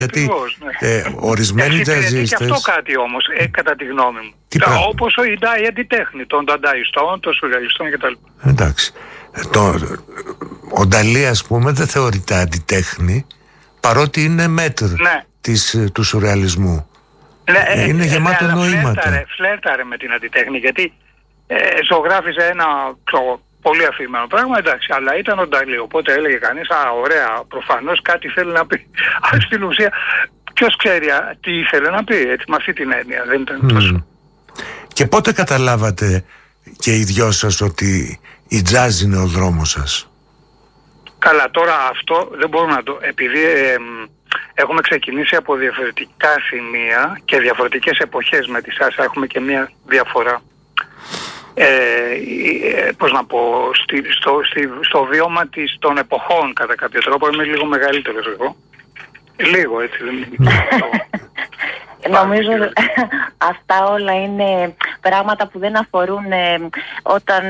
Γιατί ορισμένοι τζαζίστες... Και αυτό κάτι όμως, κατά τη γνώμη μου. Όπως η αντιτέχνη των δανταϊστών, των σουρεαλιστών κτλ. Εντάξει. Ο Νταλή, ας πούμε, δεν θεωρείται αντιτέχνη, παρότι είναι μέτρ του σουρεαλισμού. Είναι γεμάτο νοήματα. Φλέρταρε με την αντιτέχνη, γιατί ζωγράφιζε ένα πολύ αφηρημένο πράγμα, εντάξει, αλλά ήταν ο Νταλή, οπότε έλεγε κανείς, ωραία, προφανώς κάτι θέλει να πει. Αλλά στην ουσία, ποιος ξέρει τι ήθελε να πει, έτσι, με αυτή την έννοια, δεν ήταν τόσο. Και πότε καταλάβατε και οι δυο σας ότι η τζάζ είναι ο δρόμος σας? Καλά, τώρα αυτό δεν μπορούμε να το... Επειδή έχουμε ξεκινήσει από διαφορετικά σημεία και διαφορετικές εποχές με τη Σάσα, έχουμε και μια διαφορά. Πώς να πω, στο βίωμα των εποχών κατά κάποιο τρόπο. Είμαι λίγο μεγαλύτερος εγώ. Λίγο, έτσι, δεν είναι. Νομίζω αυτά όλα είναι πράγματα που δεν αφορούν όταν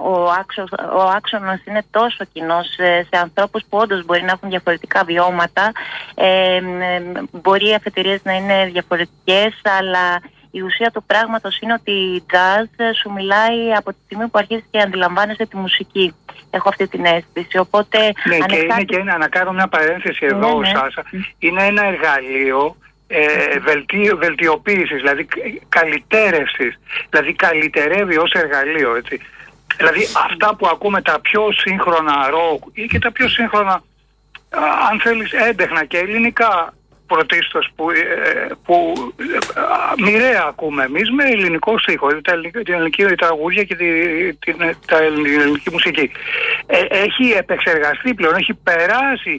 ο άξονας είναι τόσο κοινός σε ανθρώπους που όντως μπορεί να έχουν διαφορετικά βιώματα. Μπορεί οι αφετηρίες να είναι διαφορετικές, αλλά η ουσία του πράγματος είναι ότι η jazz σου μιλάει από τη στιγμή που αρχίζεις και αντιλαμβάνεσαι τη μουσική. Έχω αυτή την αίσθηση. Οπότε, και είναι να κάνω μια παρένθεση εδώ, Σάσα. Είναι ένα εργαλείο βελτιοποίησης, δηλαδή καλυτέρευσης, δηλαδή καλυτερεύει ως εργαλείο, έτσι. Δηλαδή αυτά που ακούμε, τα πιο σύγχρονα ροκ ή και τα πιο σύγχρονα, αν θέλεις, έντεχνα και ελληνικά πρωτίστως που μοιραία ακούμε εμείς με ελληνικό στίχο, την ελληνική τραγούδια και την ελληνική μουσική. Έχει επεξεργαστεί πλέον, έχει περάσει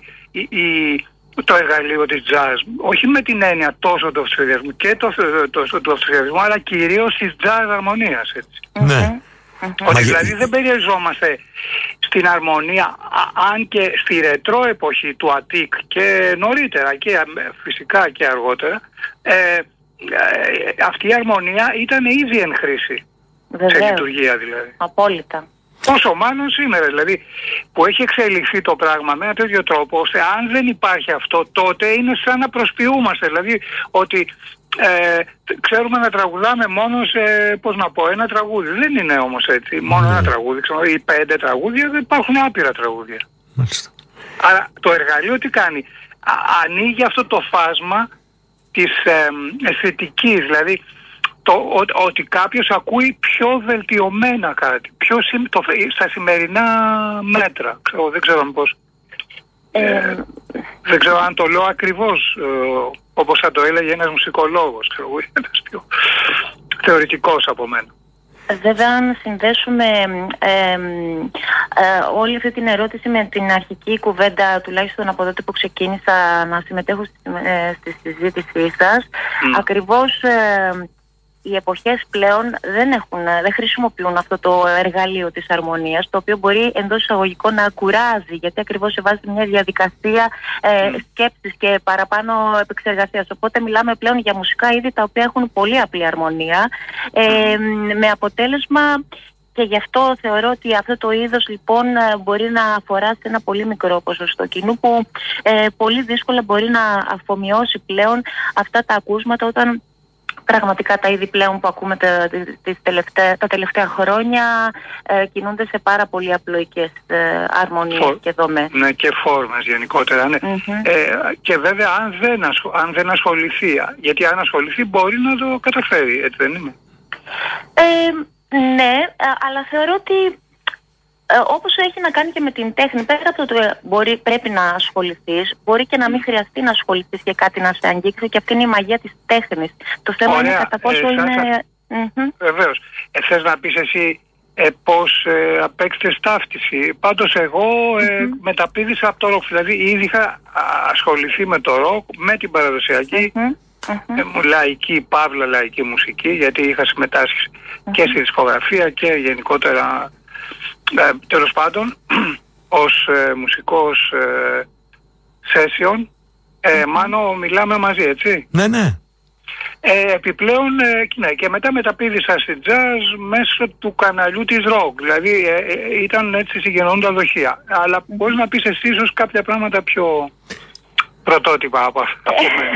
το εργαλείο της jazz, όχι με την έννοια τόσο του αυτοσχεδιασμού και του αυτοσχεδιασμού, αλλά κυρίως της jazz αρμονίας, έτσι. Ναι. Ότι δηλαδή δεν περιοριζόμαστε στην αρμονία, αν και στη ρετρό εποχή του Αττικ και νωρίτερα και φυσικά και αργότερα, αυτή η αρμονία ήταν ήδη εν χρήση. Σε λειτουργία δηλαδή. Απόλυτα. Πόσο μάλλον σήμερα, δηλαδή, που έχει εξελιχθεί το πράγμα με ένα τέτοιο τρόπο, ώστε αν δεν υπάρχει αυτό, τότε είναι σαν να προσποιούμαστε. Δηλαδή, ότι ξέρουμε να τραγουδάμε μόνο σε, πώς να πω, ένα τραγούδι. Δεν είναι όμως έτσι. Μόνο ένα τραγούδι, ξέρω, ή 5 τραγούδια, δεν υπάρχουν άπειρα τραγούδια. Άρα το εργαλείο τι κάνει? Ανοίγει αυτό το φάσμα της αισθητικής, δηλαδή ότι κάποιος ακούει πιο βελτιωμένα κάτι, στα σημερινά μέτρα. Δεν ξέρω μήπως δεν ξέρω αν το λέω ακριβώς όπως θα το έλεγε ένας μουσικολόγος, ένας πιο θεωρητικός από μένα. Βέβαια, αν συνδέσουμε όλη αυτή την ερώτηση με την αρχική κουβέντα, τουλάχιστον από τότε που ξεκίνησα να συμμετέχω στη συζήτησή σας, ακριβώς οι εποχές πλέον δεν χρησιμοποιούν αυτό το εργαλείο της αρμονίας, το οποίο μπορεί εντός εισαγωγικών να κουράζει, γιατί ακριβώς σε βάζει μια διαδικασία σκέψης και παραπάνω επεξεργασίας. Οπότε μιλάμε πλέον για μουσικά είδη τα οποία έχουν πολύ απλή αρμονία, με αποτέλεσμα, και γι' αυτό θεωρώ ότι αυτό το είδος λοιπόν μπορεί να αφορά σε ένα πολύ μικρό ποσοστό κοινού που πολύ δύσκολα μπορεί να αφομοιώσει πλέον αυτά τα ακούσματα, όταν πραγματικά τα είδη πλέον που ακούμε τα τελευταία χρόνια κινούνται σε πάρα πολύ απλοϊκές αρμονίες και δομές. Ναι, και φόρμες γενικότερα. Ναι. Και βέβαια αν δεν ασχοληθεί, γιατί αν ασχοληθεί μπορεί να το καταφέρει, έτσι δεν είναι? Ναι, αλλά θεωρώ ότι όπως έχει να κάνει και με την τέχνη, πέρα από το ότι πρέπει να ασχοληθείς, μπορεί και να μην χρειαστεί να ασχοληθείς και κάτι να σε αγγίξει, και αυτή είναι η μαγεία της τέχνης. Το θέμα είναι κατά πόσο είναι... Βεβαίως. Θες να πεις εσύ πώς απέκτησες ταύτιση? Πάντως εγώ μεταπήδησα από το ροκ, δηλαδή ήδη είχα ασχοληθεί με το ροκ, με την παραδοσιακή λαϊκή, παύλα λαϊκή μουσική, γιατί είχα συμμετάσχει και στη δισκογραφία και γενικότερα, τέλος πάντων, ως μουσικός session. Μάνο, μιλάμε μαζί, έτσι? Ναι, ναι. Επιπλέον, ναι, και μετά μεταπήδησα στη jazz μέσω του καναλιού της rock, δηλαδή ήταν έτσι συγγενώντα δοχεία. Αλλά μπορείς να πεις εσύ ίσως κάποια πράγματα πιο πρωτότυπα από μένα.